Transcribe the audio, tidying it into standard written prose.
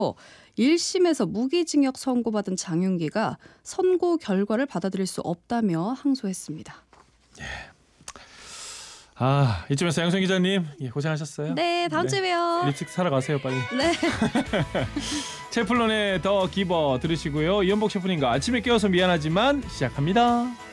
1심에서 무기징역 선고받은 장윤기가 선고 결과를 받아들일 수 없다며 항소했습니다. 이쯤에서 양성 기자님 고생하셨어요. 네, 다음 주에 봬요. 일찍 사러 가세요, 빨리. 네. 채플론의 더 기버 들으시고요. 이현복 셰프님과 아침에 깨워서 미안하지만 시작합니다.